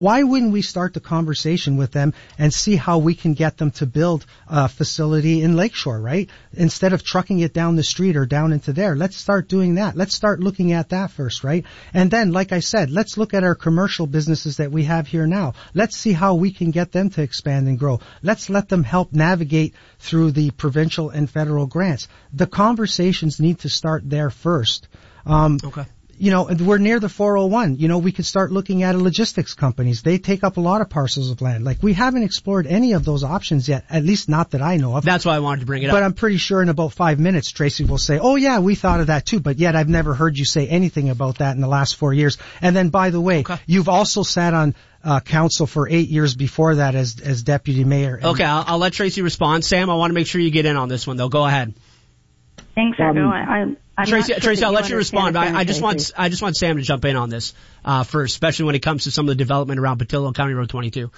Why wouldn't we start the conversation with them and see how we can get them to build a facility in Lakeshore, right? Instead of trucking it down the street or down into there, let's start doing that. Let's start looking at that first, right? And then, like I said, let's look at our commercial businesses that we have here now. Let's see how we can get them to expand and grow. Let's let them help navigate through the provincial and federal grants. The conversations need to start there first. Okay. You know, we're near the 401. You know, we could start looking at logistics companies. They take up a lot of parcels of land. Like, we haven't explored any of those options yet, at least not that I know of. That's why I wanted to bring it up. But I'm pretty sure in about 5 minutes, Tracy will say, oh yeah, we thought of that too, but yet I've never heard you say anything about that in the last 4 years. And then, by the way, you've also sat on council for 8 years before that as deputy mayor. Okay, I'll let Tracy respond. Sam, I want to make sure you get in on this one, though. Go ahead. Thanks, Argo. Tracy, I'll let you respond, but I just want Sam to jump in on this first, especially when it comes to some of the development around Patillo County Road 22.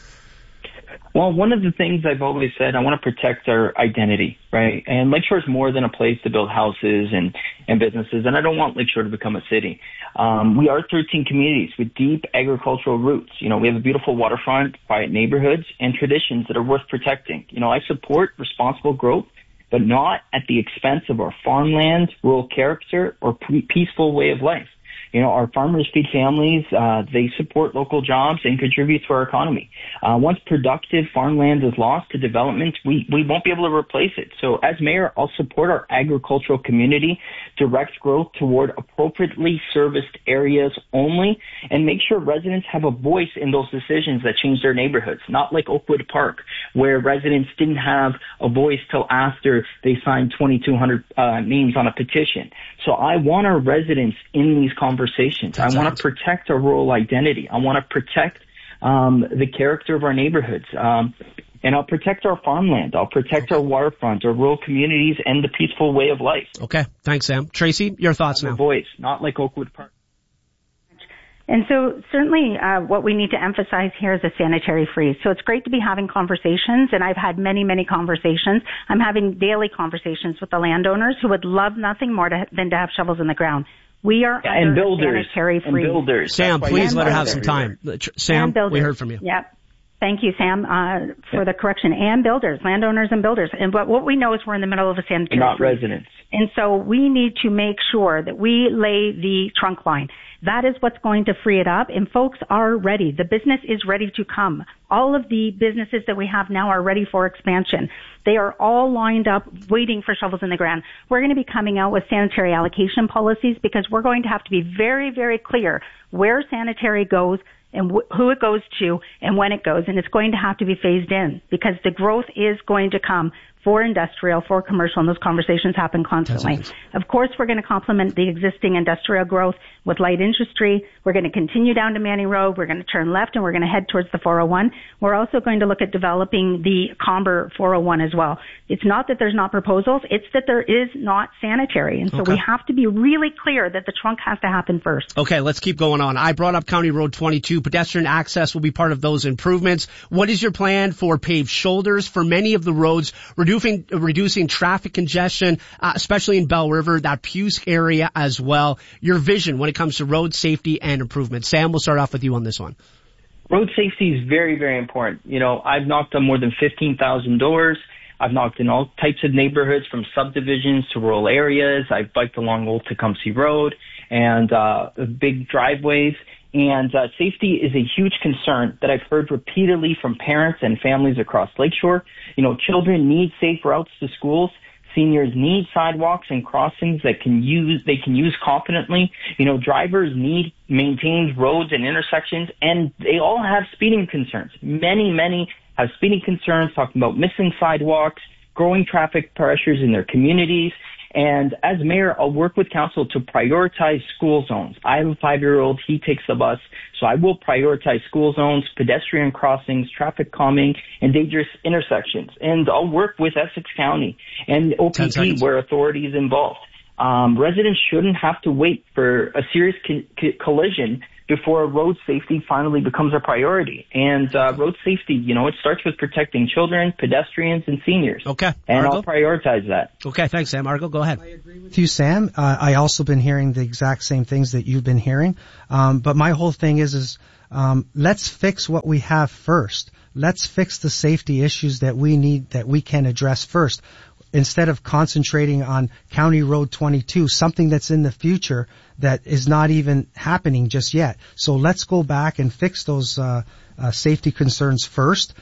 Well, one of the things I've always said, I want to protect our identity, right? And Lakeshore is more than a place to build houses and businesses, and I don't want Lakeshore to become a city. We are 13 communities with deep agricultural roots. You know, we have a beautiful waterfront, quiet neighborhoods, and traditions that are worth protecting. You know, I support responsible growth, but not at the expense of our farmland, rural character, or peaceful way of life. You know, our farmers feed families, they support local jobs and contribute to our economy. Once productive farmland is lost to development, we won't be able to replace it. So as mayor, I'll support our agricultural community, direct growth toward appropriately serviced areas only, and make sure residents have a voice in those decisions that change their neighborhoods, not like Oakwood Park, where residents didn't have a voice till after they signed 2,200 names on a petition. So I want our residents in these conversations. I want to protect our rural identity. I want to protect the character of our neighborhoods. And I'll protect our farmland. I'll protect our waterfront, our rural communities, and the peaceful way of life. Okay. Thanks, Sam. Tracy, your thoughts now. Voice, not like Oakwood Park. And so certainly what we need to emphasize here is a sanitary freeze. So it's great to be having conversations, and I've had many, many conversations. I'm having daily conversations with the landowners who would love nothing more than to have shovels in the ground. We are under sanitary freeze. And builders. Sam, please let her have some time. Sam, we heard from you. Yep. Thank you, Sam, for the correction. And builders, landowners and builders. But what we know is we're in the middle of a sanitary not freeze. Residents. And so we need to make sure that we lay the trunk line. That is what's going to free it up. And folks are ready. The business is ready to come. All of the businesses that we have now are ready for expansion. They are all lined up waiting for shovels in the ground. We're going to be coming out with sanitary allocation policies because we're going to have to be very, very clear where sanitary goes and who it goes to and when it goes. And it's going to have to be phased in because the growth is going to come for industrial, for commercial, and those conversations happen constantly. Of course, we're going to complement the existing industrial growth with light industry. We're going to continue down to Manning Road. We're going to turn left, and we're going to head towards the 401. We're also going to look at developing the Comber 401 as well. It's not that there's not proposals. It's that there is not sanitary. And so we have to be really clear that the trunk has to happen first. Okay, let's keep going on. I brought up County Road 22. Pedestrian access will be part of those improvements. What is your plan for paved shoulders for many of the roads, reducing traffic congestion, especially in Bell River, that Pusk area as well? Your vision when it comes to road safety and improvement. Sam, we'll start off with you on this one. Road safety is very, very important. You know, I've knocked on more than 15,000 doors. I've knocked in all types of neighborhoods from subdivisions to rural areas. I've biked along Old Tecumseh Road and big driveways. And safety is a huge concern that I've heard repeatedly from parents and families across Lakeshore. You know, children need safe routes to schools. Seniors need sidewalks and crossings they can use confidently. You know, drivers need maintained roads and intersections, and they all have speeding concerns. Many have speeding concerns, talking about missing sidewalks, growing traffic pressures in their communities. And as mayor, I'll work with council to prioritize school zones. I have a 5-year-old. He takes the bus. So I will prioritize school zones, pedestrian crossings, traffic calming, and dangerous intersections. And I'll work with Essex County and OPP where authority is involved. Residents shouldn't have to wait for a serious collision before road safety finally becomes a priority. And road safety, you know, it starts with protecting children, pedestrians, and seniors. Okay. And I'll prioritize that. Okay, thanks, Sam. Argo, go ahead. I agree with you, Sam. I also been hearing the exact same things that you've been hearing. But my whole thing is Let's fix what we have first. Let's fix the safety issues that we need, that we can address first, instead of concentrating on County Road 22, something that's in the future that is not even happening just yet. So let's go back and fix those safety concerns first,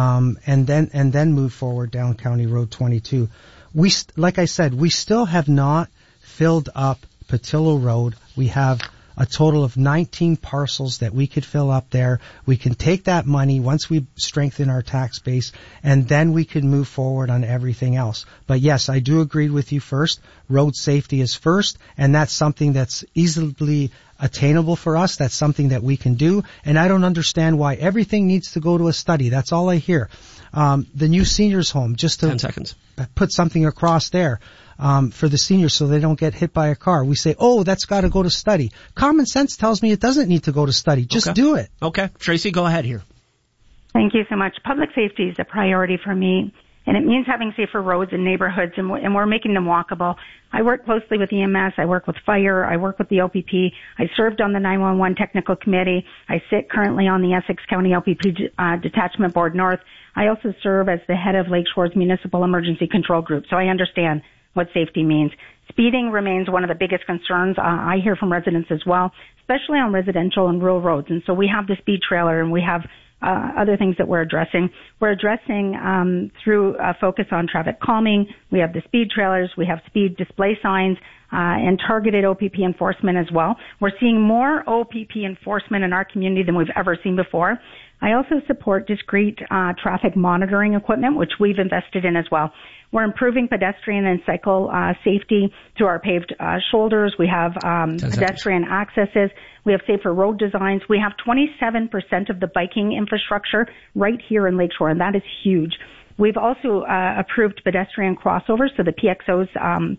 and then move forward down County Road 22. Like I said, we still have not filled up Patillo Road. We have a total of 19 parcels that we could fill up there. We can take that money once we strengthen our tax base, and then we can move forward on everything else. But yes, I do agree with you first. Road safety is first, and that's something that's easily attainable for us. That's something that we can do, and I don't understand why everything needs to go to a study. That's all I hear. The new seniors home, just to 10 seconds. Put something across there. For the seniors so they don't get hit by a car. We say, oh, that's got to go to study. Common sense tells me it doesn't need to go to study. Just do it. Okay. Tracy, go ahead here. Thank you so much. Public safety is a priority for me, and it means having safer roads and neighborhoods, and we're making them walkable. I work closely with EMS. I work with fire. I work with the OPP. I served on the 911 technical committee. I sit currently on the Essex County LPP Detachment Board North. I also serve as the head of Lakeshore's Municipal Emergency Control Group, so I understand what safety means. Speeding remains one of the biggest concerns I hear from residents as well, especially on residential and rural roads. And so we have the speed trailer, and we have other things that we're addressing. We're addressing through a focus on traffic calming. We have the speed trailers. We have speed display signs and targeted OPP enforcement as well. We're seeing more OPP enforcement in our community than we've ever seen before. I also support discrete traffic monitoring equipment, which we've invested in as well. We're improving pedestrian and cycle safety through our paved shoulders. We have pedestrian accesses. We have safer road designs. We have 27% of the biking infrastructure right here in Lakeshore, and that is huge. We've also approved pedestrian crossovers, so the PXOs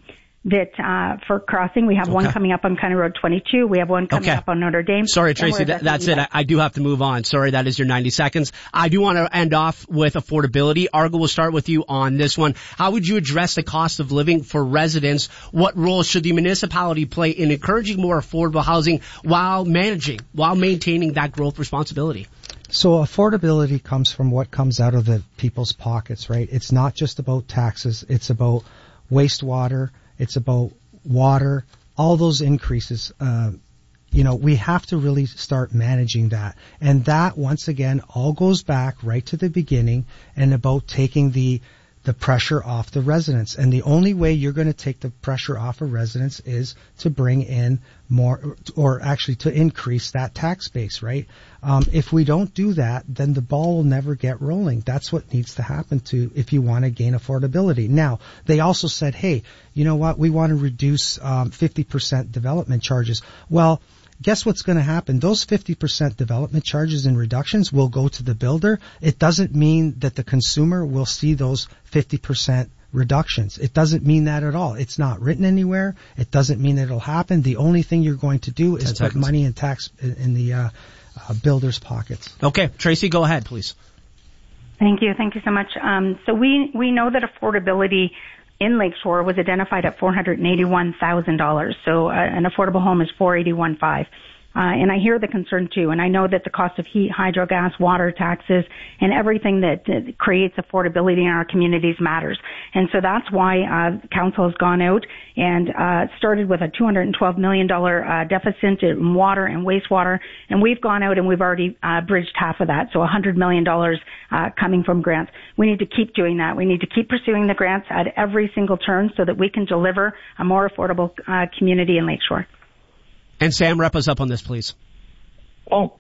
that for crossing. We have one coming up on County Road 22. We have one coming up on Notre Dame. Sorry, Tracy, that's it. I do have to move on. Sorry, that is your 90 seconds. I do want to end off with affordability. Argo, we'll start with you on this one. How would you address the cost of living for residents? What role should the municipality play in encouraging more affordable housing while maintaining that growth responsibility? So affordability comes from what comes out of the people's pockets, right? It's not just about taxes. It's about wastewater. It's about water, all those increases. We have to really start managing that. And that, once again, all goes back right to the beginning and about taking the pressure off the residents. And the only way you're going to take the pressure off of residents is to bring in more, or actually to increase that tax base, right? If we don't do that, then the ball will never get rolling. That's what needs to happen if you want to gain affordability. Now, they also said, hey, you know what? We want to reduce 50% development charges. Well, guess what's going to happen? Those 50% development charges and reductions will go to the builder. It doesn't mean that the consumer will see those 50% reductions. It doesn't mean that at all. It's not written anywhere. It doesn't mean it'll happen. The only thing you're going to do is put money in tax in the builder's pockets. Okay, Tracy, go ahead, please. Thank you. Thank you so much. So we know that affordability in Lakeshore was identified at $481,000. So an affordable home is $481,500. And I hear the concern too, and I know that the cost of heat, hydro, gas, water, taxes, and everything that creates affordability in our communities matters. And so that's why council has gone out and started with a $212 million deficit in water and wastewater, and we've gone out and we've already bridged half of that, so $100 million coming from grants. We need to keep doing that. We need to keep pursuing the grants at every single turn so that we can deliver a more affordable community in Lakeshore. And Sam, wrap us up on this, please. Well,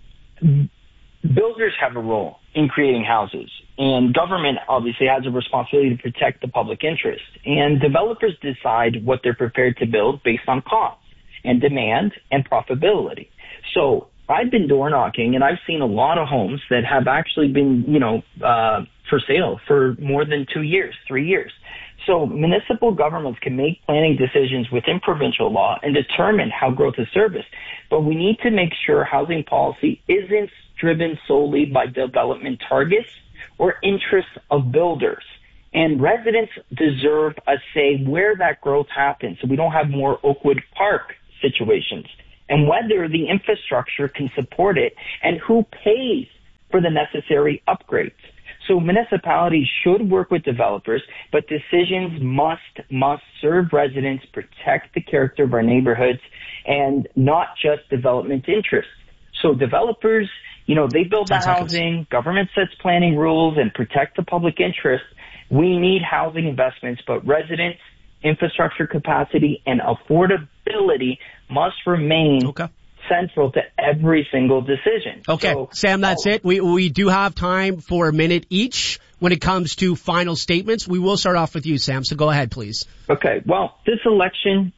builders have a role in creating houses, and government obviously has a responsibility to protect the public interest. And developers decide what they're prepared to build based on cost and demand and profitability. So I've been door knocking, and I've seen a lot of homes that have actually been, for sale for more than 2 years, 3 years. So municipal governments can make planning decisions within provincial law and determine how growth is serviced. But we need to make sure housing policy isn't driven solely by development targets or interests of builders. And residents deserve a say where that growth happens, so we don't have more Oakwood Park situations. and whether the infrastructure can support it and who pays for the necessary upgrades. So municipalities should work with developers, but decisions must serve residents, protect the character of our neighborhoods, and not just development interests. So developers, they build the housing, government sets planning rules, and protect the public interest. We need housing investments, but residents, infrastructure capacity, and affordability must remain central to every single decision. Okay, so, Sam, that's it. We do have time for a minute each when it comes to final statements. We will start off with you, Sam, so go ahead, please. Okay, well, this election,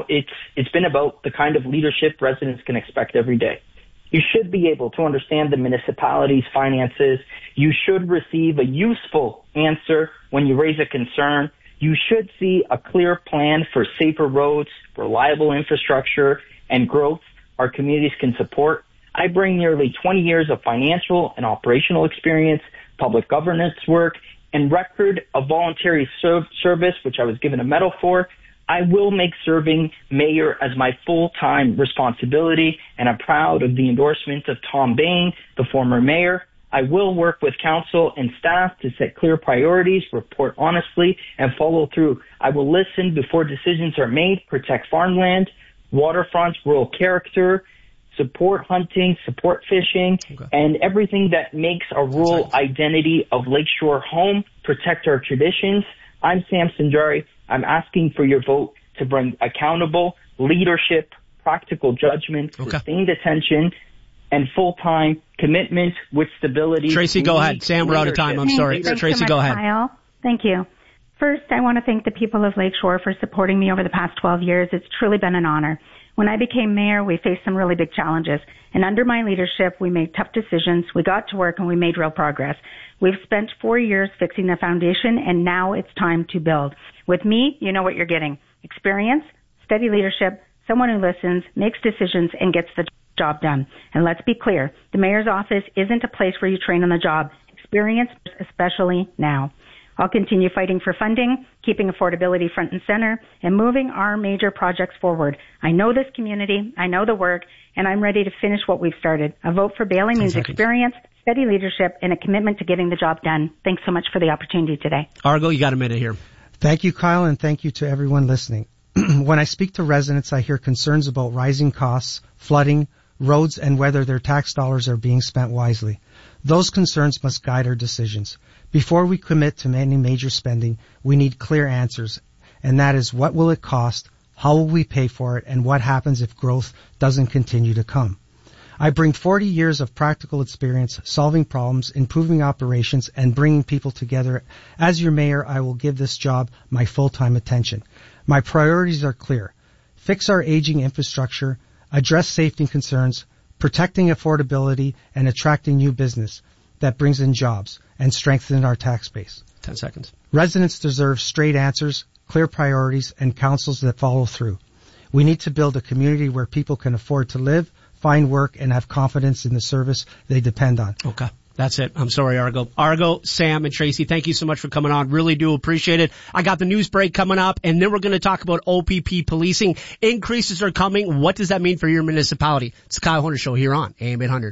it's been about the kind of leadership residents can expect every day. You should be able to understand the municipality's finances. You should receive a useful answer when you raise a concern. You should see a clear plan for safer roads, reliable infrastructure, and growth our communities can support. I bring nearly 20 years of financial and operational experience, public governance work, and record of voluntary service, which I was given a medal for. I will make serving mayor as my full-time responsibility, and I'm proud of the endorsement of Tom Bain, the former mayor. I will work with council and staff to set clear priorities, report honestly, and follow through. I will listen before decisions are made, protect farmland, waterfronts, rural character, support hunting, support fishing, and everything that makes our rural identity of Lakeshore home, protect our traditions. I'm Sam Sinjari. I'm asking for your vote to bring accountable leadership, practical judgment, sustained attention, and full-time commitment with stability. Tracy, go ahead. Sam, we're out of time. I'm sorry. Tracy, go ahead. Kyle. Thank you. First, I want to thank the people of Lakeshore for supporting me over the past 12 years. It's truly been an honor. When I became mayor, we faced some really big challenges. And under my leadership, we made tough decisions. We got to work and we made real progress. We've spent 4 years fixing the foundation, and now it's time to build. With me, you know what you're getting. Experience, steady leadership, someone who listens, makes decisions, and gets the job done. And let's be clear, the mayor's office isn't a place where you train on the job. Experience, especially now. I'll continue fighting for funding, keeping affordability front and center, and moving our major projects forward. I know this community, I know the work, and I'm ready to finish what we've started. A vote for Bailey means experience, steady leadership, and a commitment to getting the job done. Thanks so much for the opportunity today. Argo, you got a minute here. Thank you, Kyle, and thank you to everyone listening. When I speak to residents, I hear concerns about rising costs, flooding, roads, and whether their tax dollars are being spent wisely. Those concerns must guide our decisions. Before we commit to any major spending, we need clear answers, and that is what will it cost, how will we pay for it, and what happens if growth doesn't continue to come. I bring 40 years of practical experience solving problems, improving operations, and bringing people together. As your mayor, I will give this job my full-time attention. My priorities are clear. Fix our aging infrastructure, address safety concerns, protecting affordability, and attracting new business that brings in jobs and strengthen our tax base. 10 seconds. Residents deserve straight answers, clear priorities, and councils that follow through. We need to build a community where people can afford to live, find work, and have confidence in the service they depend on. Okay. That's it. I'm sorry, Argo. Argo, Sam, and Tracy, thank you so much for coming on. Really do appreciate it. I got the news break coming up, and then we're going to talk about OPP policing. Increases are coming. What does that mean for your municipality? It's the Kyle Horner Show here on AM 800.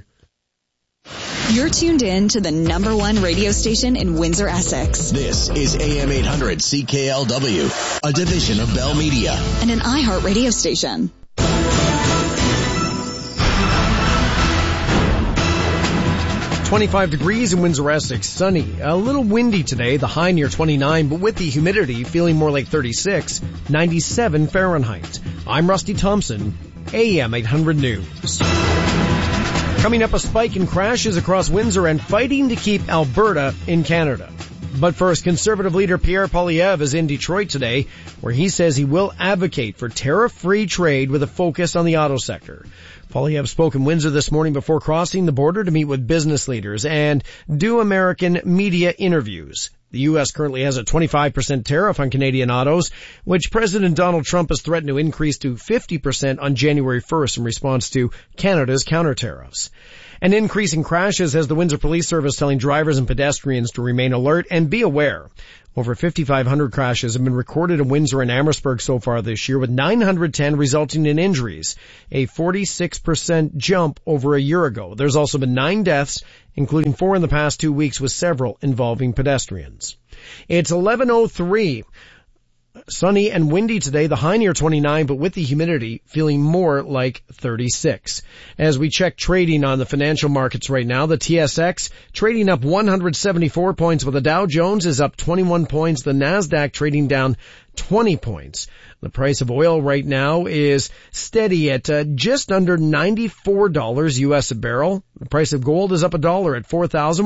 You're tuned in to the #1 radio station in Windsor, Essex. This is AM 800 CKLW, a division of Bell Media. And an iHeart radio station. 25 degrees in Windsor, Essex. Sunny. A little windy today. The high near 29, but with the humidity feeling more like 36. 97 Fahrenheit. I'm Rusty Thompson. AM 800 News. Coming up, a spike in crashes across Windsor and fighting to keep Alberta in Canada. But first, Conservative leader Pierre Poilievre is in Detroit today, where he says he will advocate for tariff-free trade with a focus on the auto sector. Poilievre spoke in Windsor this morning before crossing the border to meet with business leaders and do American media interviews. The U.S. currently has a 25% tariff on Canadian autos, which President Donald Trump has threatened to increase to 50% on January 1st in response to Canada's counter-tariffs. An increase in crashes has the Windsor Police Service telling drivers and pedestrians to remain alert and be aware. Over 5,500 crashes have been recorded in Windsor and Amherstburg so far this year, with 910 resulting in injuries, a 46% jump over a year ago. There's also been 9 deaths, including 4 in the past 2 weeks, with several involving pedestrians. It's 11:03. Sunny and windy today, the high near 29, but with the humidity feeling more like 36. As we check trading on the financial markets right now, the TSX trading up 174 points, while the Dow Jones is up 21 points, the Nasdaq trading down 20 points. The price of oil right now is steady at just under $94 US a barrel. The price of gold is up $1 at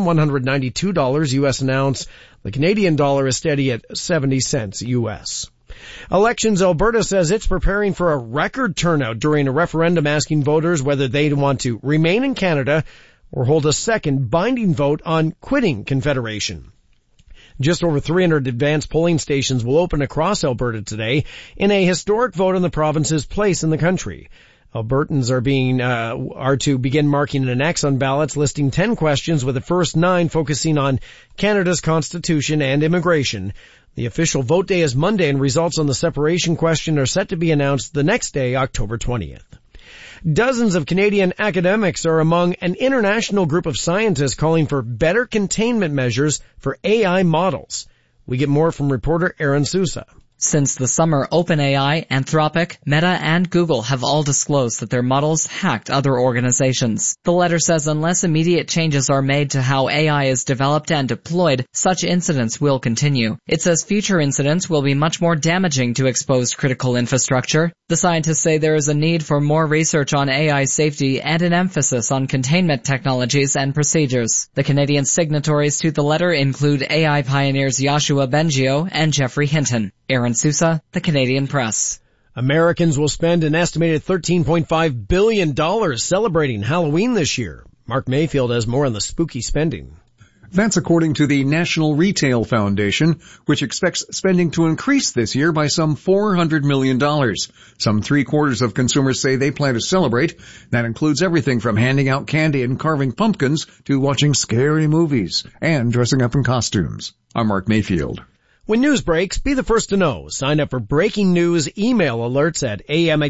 $4,192 US an ounce. The Canadian dollar is steady at 70 cents US. Elections Alberta says it's preparing for a record turnout during a referendum asking voters whether they want to remain in Canada or hold a second binding vote on quitting Confederation. Just over 300 advanced polling stations will open across Alberta today in a historic vote on the province's place in the country. Albertans are to begin marking an X on ballots listing 10 questions, with the first 9 focusing on Canada's constitution and immigration. The official vote day is Monday, and results on the separation question are set to be announced the next day, October 20th. Dozens of Canadian academics are among an international group of scientists calling for better containment measures for AI models. We get more from reporter Aaron Sousa. Since the summer, OpenAI, Anthropic, Meta, and Google have all disclosed that their models hacked other organizations. The letter says unless immediate changes are made to how AI is developed and deployed, such incidents will continue. It says future incidents will be much more damaging to exposed critical infrastructure. The scientists say there is a need for more research on AI safety and an emphasis on containment technologies and procedures. The Canadian signatories to the letter include AI pioneers Yoshua Bengio and Jeffrey Hinton. Aaron Sousa, The Canadian Press. Americans will spend an estimated $13.5 billion celebrating Halloween this year. Mark Mayfield has more on the spooky spending. That's according to the National Retail Foundation, which expects spending to increase this year by some $400 million. Some 3/4 of consumers say they plan to celebrate. That includes everything from handing out candy and carving pumpkins to watching scary movies and dressing up in costumes. I'm Mark Mayfield. When news breaks, be the first to know. Sign up for breaking news email alerts at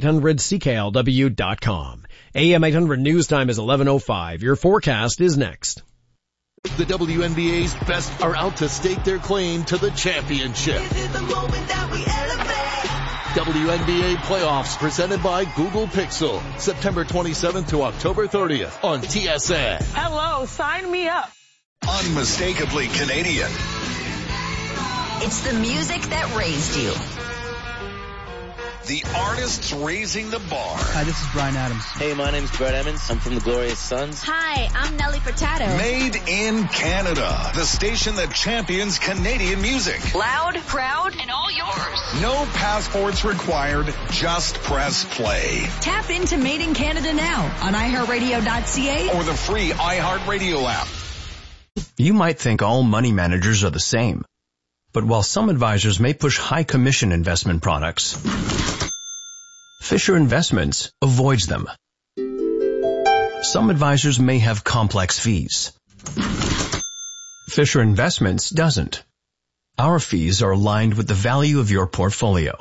am800cklw.com. AM 800 news time is 11:05. Your forecast is next. The WNBA's best are out to stake their claim to the championship. This is the moment that we elevate. WNBA playoffs presented by Google Pixel. September 27th to October 30th on TSN. Hello, sign me up. Unmistakably Canadian. It's the music that raised you. The artists raising the bar. Hi, this is Bryan Adams. Hey, my name's Brett Emmons. I'm from the Glorious Sons. Hi, I'm Nelly Furtado. Made in Canada. The station that champions Canadian music. Loud, proud, and all yours. No passports required. Just press play. Tap into Made in Canada now on iHeartRadio.ca or the free iHeartRadio app. You might think all money managers are the same. But while some advisors may push high commission investment products, Fisher Investments avoids them. Some advisors may have complex fees. Fisher Investments doesn't. Our fees are aligned with the value of your portfolio.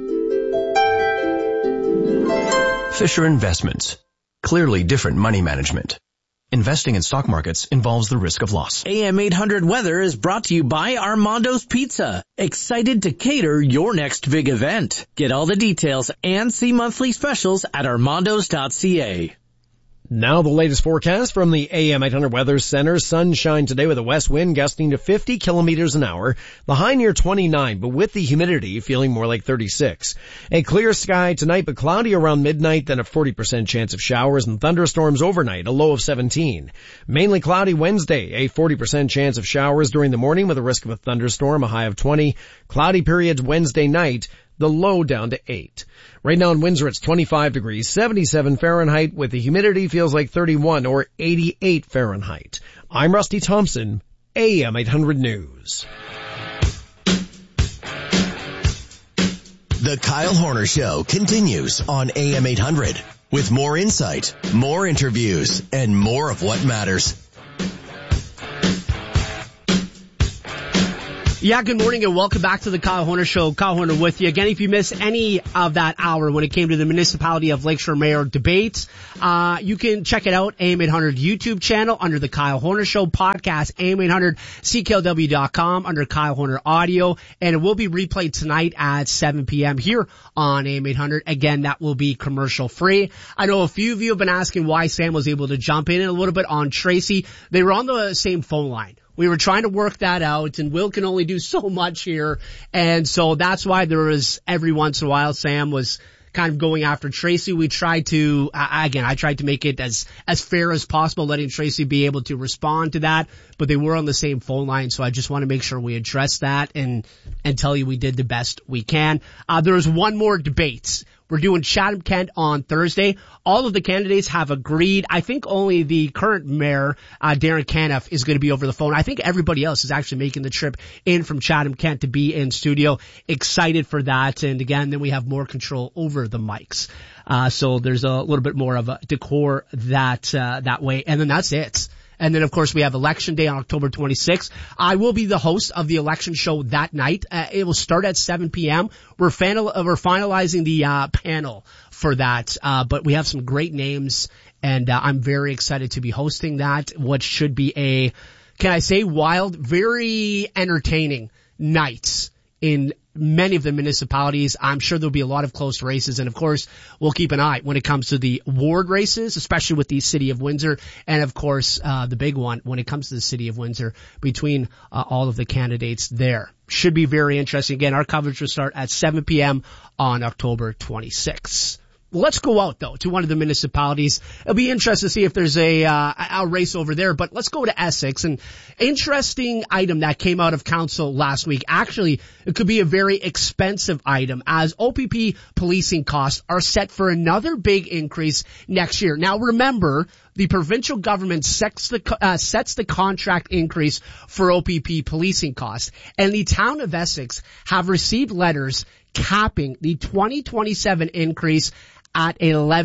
Fisher Investments. Clearly different money management. Investing in stock markets involves the risk of loss. AM 800 Weather is brought to you by Armando's Pizza. Excited to cater your next big event. Get all the details and see monthly specials at armandos.ca. Now the latest forecast from the AM 800 Weather Center. Sunshine today with a west wind gusting to 50 kilometers an hour. The high near 29, but with the humidity feeling more like 36. A clear sky tonight, but cloudy around midnight, then a 40% chance of showers and thunderstorms overnight, a low of 17. Mainly cloudy Wednesday, a 40% chance of showers during the morning with a risk of a thunderstorm, a high of 20. Cloudy periods Wednesday night, the low down to 8. Right now in Windsor, it's 25 degrees, 77 Fahrenheit, with the humidity feels like 31 or 88 Fahrenheit. I'm Rusty Thompson, AM 800 News. The Kyle Horner Show continues on AM 800 with more insight, more interviews, and more of what matters. Yeah, good morning and welcome back to the Kyle Horner Show. Kyle Horner with you. Again, if you missed any of that hour when it came to the Municipality of Lakeshore Mayor debate, you can check it out, AM800 YouTube channel under the Kyle Horner Show podcast, AM800CKLW.com under Kyle Horner Audio, and it will be replayed tonight at 7 p.m. here on AM800. Again, that will be commercial free. I know a few of you have been asking why Sam was able to jump in a little bit on Tracy. They were on the same phone line. We were trying to work that out, and Will can only do so much here. And so that's why there was every once in a while Sam was kind of going after Tracy. We tried to, again, I tried to make it as fair as possible, letting Tracy be able to respond to that, but they were on the same phone line, so I just want to make sure we address that and tell you we did the best we can. There is one more debate. We're doing Chatham-Kent on Thursday. All of the candidates have agreed. I think only the current mayor, Darren Caniff, is going to be over the phone. I think everybody else is actually making the trip in from Chatham-Kent to be in studio. Excited for that. And again, then we have more control over the mics. So there's a little bit more of a decor that way. And then that's it. And then, of course, we have Election Day on October 26th. I will be the host of the election show that night. It will start at 7 p.m. We're finalizing the panel for that, but we have some great names, and I'm very excited to be hosting that, what should be a, can I say, wild, very entertaining night in many of the municipalities. I'm sure there'll be a lot of close races, and of course we'll keep an eye when it comes to the ward races, especially with the City of Windsor, and of course the big one when it comes to the City of Windsor between all of the candidates there. Should be very interesting. Again, our coverage will start at 7 p.m. on October 26th. Let's go out, though, to one of the municipalities. It'll be interesting to see if there's a race over there, but let's go to Essex. An interesting item that came out of council last week. Actually, it could be a very expensive item, as OPP policing costs are set for another big increase next year. Now, remember, the provincial government sets the contract increase for OPP policing costs, and the town of Essex have received letters capping the 2027 increase at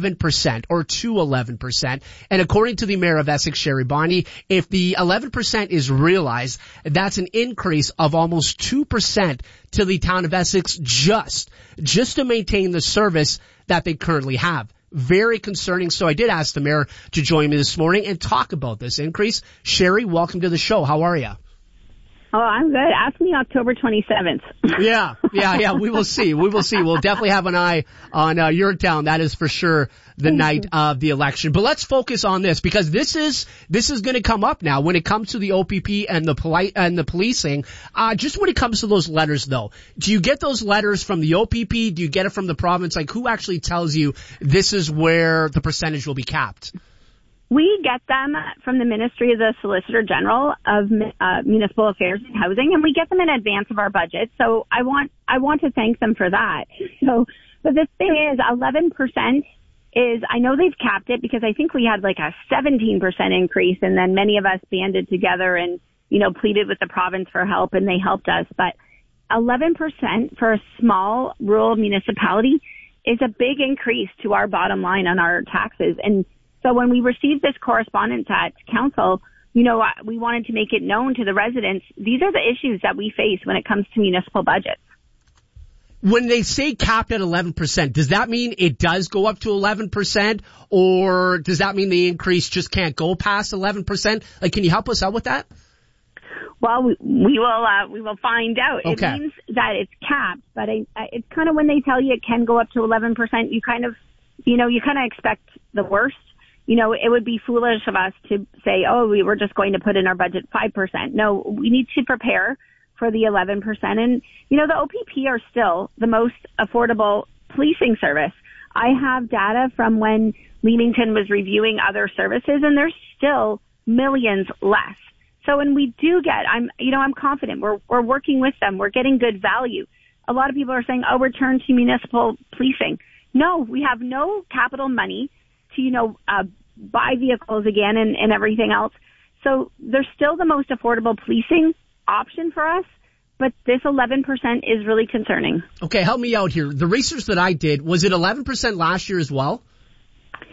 11% or to 11%. And according to the mayor of Essex, Sherry Bondy, if the 11% is realized, that's an increase of almost 2% to the town of Essex just to maintain the service that they currently have. Very concerning. So I did ask the mayor to join me this morning and talk about this increase. Sherry, welcome to the show. How are you? Oh, I'm good. Ask me October 27th. Yeah. We will see. We'll definitely have an eye on your town. That is for sure the night of the election. But let's focus on this, because this is going to come up now when it comes to the OPP and the policing. Just when it comes to those letters, though, do you get those letters from the OPP? Do you get it from the province? Like, who actually tells you this is where the percentage will be capped? We get them from the Ministry of the Solicitor General of Municipal Affairs and Housing, and we get them in advance of our budget. So I want to thank them for that. So, but the thing is, 11% is, I know they've capped it because I think we had like a 17% increase, and then many of us banded together and, pleaded with the province for help, and they helped us. But 11% for a small rural municipality is a big increase to our bottom line on our taxes. And so when we received this correspondence at council, we wanted to make it known to the residents, these are the issues that we face when it comes to municipal budgets. When they say capped at 11%, does that mean it does go up to 11%, or does that mean the increase just can't go past 11%? Like, can you help us out with that? Well, we will find out. Okay. It means that it's capped, but it's kind of when they tell you it can go up to 11%, you kind of expect the worst. It would be foolish of us to say, we were just going to put in our budget 5%. No, we need to prepare for the 11%. And, the OPP are still the most affordable policing service. I have data from when Leamington was reviewing other services, and there's still millions less. So when we do get, I'm confident we're working with them. We're getting good value. A lot of people are saying, return to municipal policing. No, we have no capital money to, buy vehicles again and everything else. So they're still the most affordable policing option for us, but this 11% is really concerning. Okay, help me out here. The research that I did, was it 11% last year as well?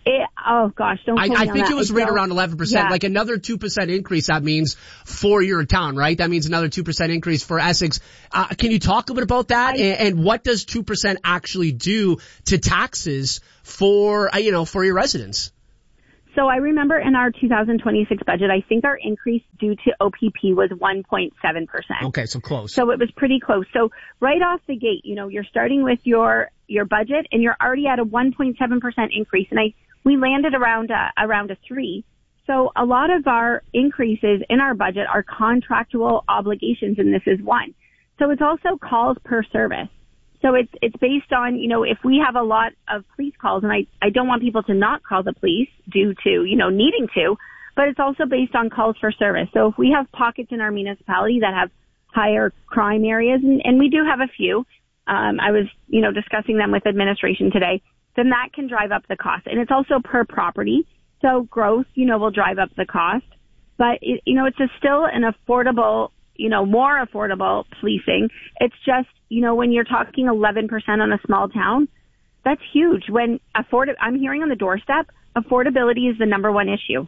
Don't quote me I on think that. it was right around 11%. Yeah. Like another 2% increase, that means for your town, right? That means another 2% increase for Essex. Can you talk a bit about that? And what does 2% actually do to taxes for your residents? So I remember in our 2026 budget, I think our increase due to OPP was 1.7%. Okay, so close. So it was pretty close. So right off the gate, you're starting with your budget and you're already at a 1.7% increase. And we landed around a 3. So a lot of our increases in our budget are contractual obligations, and this is one. So it's also calls per service. So it's based on, if we have a lot of police calls, and I don't want people to not call the police due to, needing to, but it's also based on calls for service. So if we have pockets in our municipality that have higher crime areas, and we do have a few, I was, discussing them with administration today, then that can drive up the cost. And it's also per property. So growth, will drive up the cost. But, it's still an affordable, more affordable policing. It's just, when you're talking 11% on a small town, that's huge. When I'm hearing on the doorstep, affordability is the number one issue.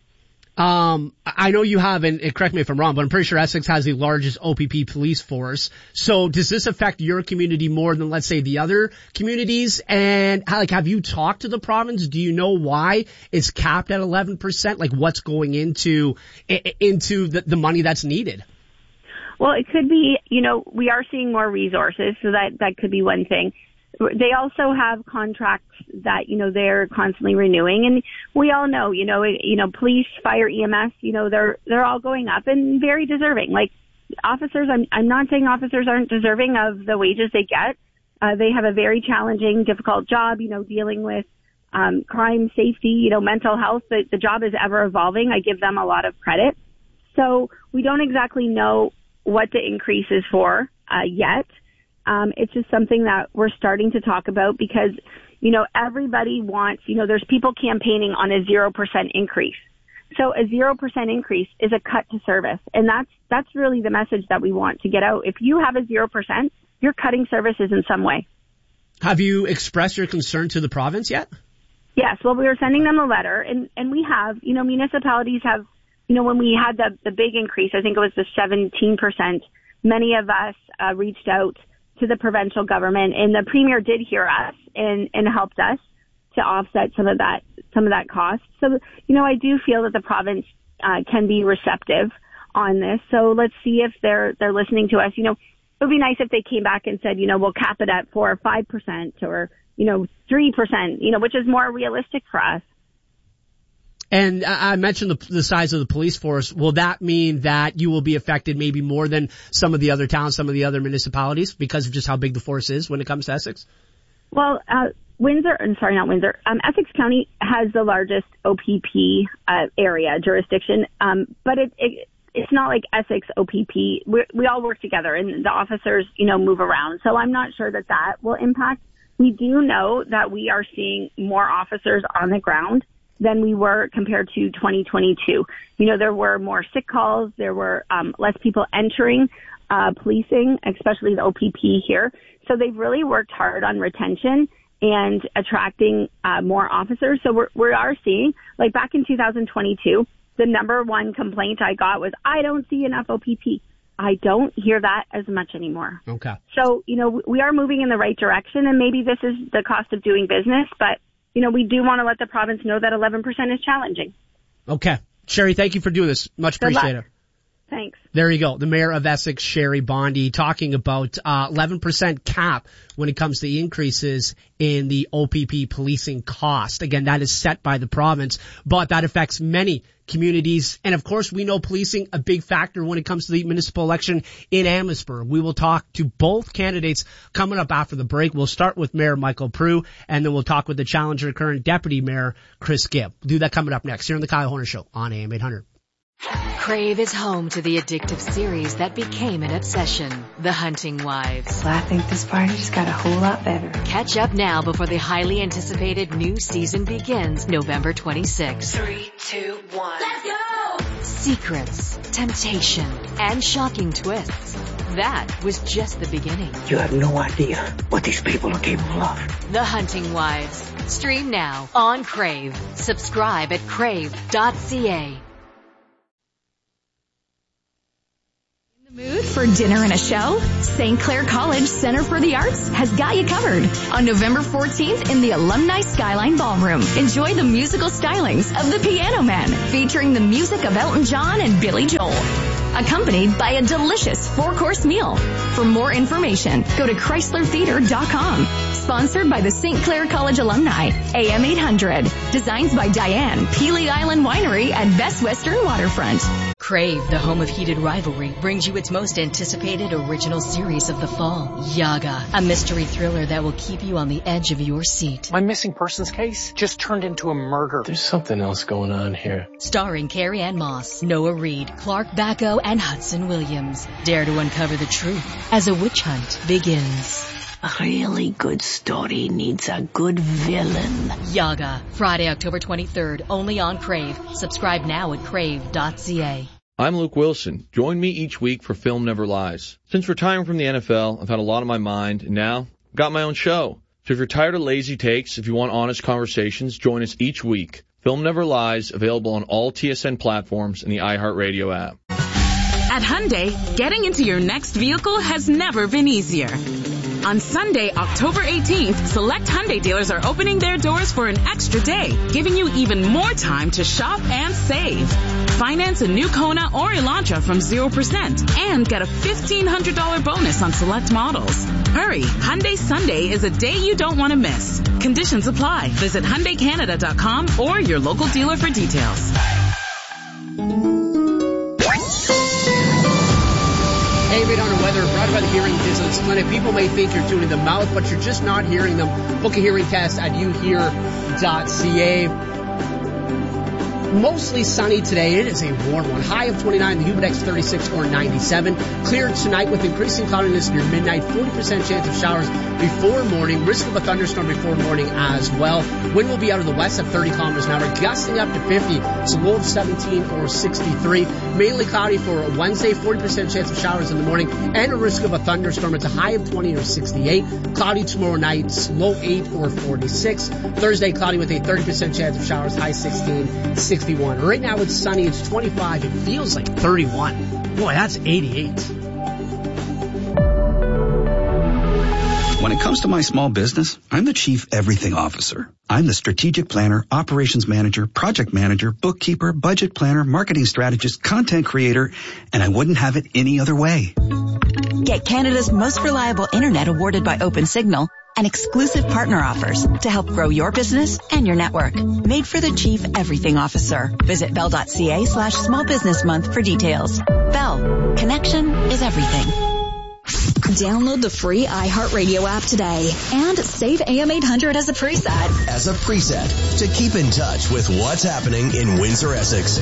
I know you have, and correct me if I'm wrong, but I'm pretty sure Essex has the largest OPP police force. So does this affect your community more than, let's say, the other communities? And have you talked to the province? Do you know why it's capped at 11%? Like what's going into the money that's needed? Well, it could be, we are seeing more resources, so that could be one thing. They also have contracts that, they're constantly renewing, and we all know, police, fire, EMS, they're all going up and very deserving. Like officers, I'm not saying officers aren't deserving of the wages they get. They have a very challenging, difficult job, dealing with crime, safety, mental health. The job is ever evolving. I give them a lot of credit. So we don't exactly know what the increase is for yet. It's just something that we're starting to talk about because, everybody wants, there's people campaigning on a 0% increase. So a 0% increase is a cut to service. And that's really the message that we want to get out. If you have a 0%, you're cutting services in some way. Have you expressed your concern to the province yet? Yes. Well, we were sending them a letter and we have, municipalities have, when we had the big increase, I think it was the 17%, many of us reached out to the provincial government, and the premier did hear us and helped us to offset some of that cost. So, I do feel that the province can be receptive on this. So let's see if they're listening to us. It would be nice if they came back and said, we'll cap it at 4 or 5% or 3%, which is more realistic for us. And I mentioned the size of the police force. Will that mean that you will be affected maybe more than some of the other towns, some of the other municipalities because of just how big the force is when it comes to Essex? Well, Essex County has the largest OPP area jurisdiction, but it's not like Essex OPP. We all work together and the officers, move around. So I'm not sure that will impact. We do know that we are seeing more officers on the ground than we were compared to 2022. There were more sick calls. There were less people entering policing, especially the OPP here. So they've really worked hard on retention and attracting more officers. So we are seeing, like back in 2022, the number one complaint I got was, I don't see enough OPP. I don't hear that as much anymore. Okay. So, we are moving in the right direction, and maybe this is the cost of doing business, but we do want to let the province know that 11% is challenging. Okay. Sherry, thank you for doing this. Much appreciated. Thanks. There you go. The Mayor of Essex, Sherry Bondy, talking about 11% cap when it comes to the increases in the OPP policing cost. Again, that is set by the province, but that affects many communities. And of course, we know policing a big factor when it comes to the municipal election in Amherstburg. We will talk to both candidates coming up after the break. We'll start with Mayor Michael Proulx, and then we'll talk with the challenger, current Deputy Mayor Chris Gibb. We'll do that coming up next here on the Kyle Horner Show on AM 800. Crave is home to the addictive series that became an obsession, The Hunting Wives. Well, I think this party just got a whole lot better. Catch up now before the highly anticipated new season begins November 26th. 3, 2, 1. Let's go! Secrets, temptation, and shocking twists. that was just the beginning. You have no idea what these people are capable of. The Hunting Wives. Stream now on Crave. Subscribe at crave.ca. Mood for dinner and a show? St. Clair College Center for the Arts has got you covered. On November 14th in the Alumni Skyline Ballroom, enjoy the musical stylings of The Piano Man, featuring the music of Elton John and Billy Joel, accompanied by a delicious 4-course meal. For more information, go to ChryslerTheater.com. Sponsored by the St. Clair College alumni, AM 800. Designs by Diane, Peely Island Winery at Best Western Waterfront. Crave, the home of heated rivalry, brings you its most anticipated original series of the fall, Yaga, a mystery thriller that will keep you on the edge of your seat. My missing persons case just turned into a murder. There's something else going on here. Starring Carrie Ann Moss, Noah Reid, Clark Bacco, and Hudson Williams. Dare to uncover the truth as a witch hunt begins. A really good story needs a good villain. Yaga, Friday, October 23rd, only on Crave. Subscribe now at crave.ca. I'm Luke Wilson. Join me each week for Film Never Lies. Since retiring from the NFL, I've had a lot on my mind, and now I've got my own show. So if you're tired of lazy takes, if you want honest conversations, join us each week. Film Never Lies, available on all TSN platforms and the iHeartRadio app. At Hyundai, getting into your next vehicle has never been easier. On Sunday, October 18th, select Hyundai dealers are opening their doors for an extra day, giving you even more time to shop and save. Finance a new Kona or Elantra from 0% and get a $1,500 bonus on select models. Hurry, Hyundai Sunday is a day you don't want to miss. Conditions apply. Visit HyundaiCanada.com or your local dealer for details. Hey, radar weather brought by the Hearing Distance Clinic. People may think you're tuning them out, but you're just not hearing them. Book a hearing test at uhear.ca. Mostly sunny today. It is a warm one. High of 29, the humid index 36 or 97. Clear tonight with increasing cloudiness near midnight. 40% chance of showers before morning. Risk of a thunderstorm before morning as well. Wind will be out of the west at 30 kilometers an hour, gusting up to 50. It's a low of 17 or 63. Mainly cloudy for Wednesday. 40% chance of showers in the morning and a risk of a thunderstorm. It's a high of 20 or 68. Cloudy tomorrow night. Low 8 or 46. Thursday cloudy with a 30% chance of showers. High 16, 61. Right now it's sunny, it's 25, it feels like 31. Boy, that's 88. When it comes to my small business, I'm the Chief Everything Officer. I'm the strategic planner, operations manager, project manager, bookkeeper, budget planner, marketing strategist, content creator, and I wouldn't have it any other way. Get Canada's most reliable internet awarded by OpenSignal and exclusive partner offers to help grow your business and your network. Made for the Chief Everything Officer. Visit bell.ca/small business month for details. Bell. Connection is everything. Download the free iHeartRadio app today and save AM 800 as a preset. As a preset to keep in touch with what's happening in Windsor, Essex.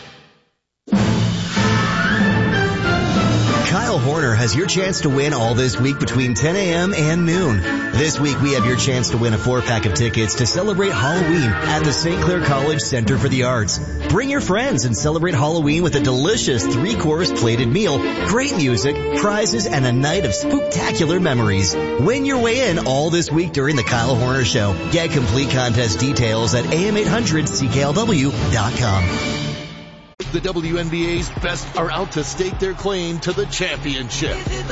Kyle Horner has your chance to win all this week between 10 a.m. and noon. This week we have your chance to win a 4-pack of tickets to celebrate Halloween at the St. Clair College Center for the Arts. Bring your friends and celebrate Halloween with a delicious 3-course plated meal, great music, prizes, and a night of spooktacular memories. Win your way in all this week during the Kyle Horner Show. Get complete contest details at am800cklw.com. The WNBA's best are out to stake their claim to the championship.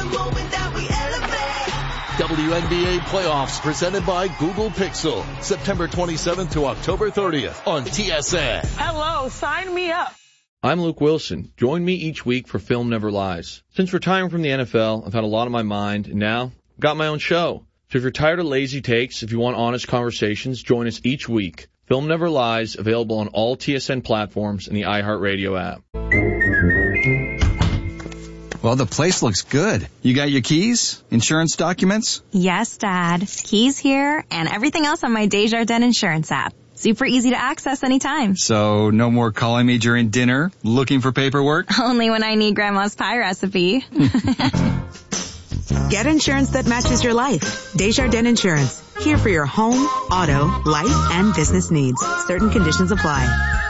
WNBA playoffs presented by Google Pixel. September 27th to October 30th on TSN. Hello, sign me up. I'm Luke Wilson. Join me each week for Film Never Lies. Since retiring from the NFL, I've had a lot on my mind, and now I've got my own show. So if you're tired of lazy takes, if you want honest conversations, join us each week. Film Never Lies, available on all TSN platforms and the iHeartRadio app. Well, the place looks good. You got your keys? Insurance documents? Yes, Dad. Keys here and everything else on my Desjardins Insurance app. Super easy to access anytime. So no more calling me during dinner, looking for paperwork? Only when I need Grandma's pie recipe. Get insurance that matches your life. Desjardins Insurance. Here for your home, auto, life, and business needs. Certain conditions apply.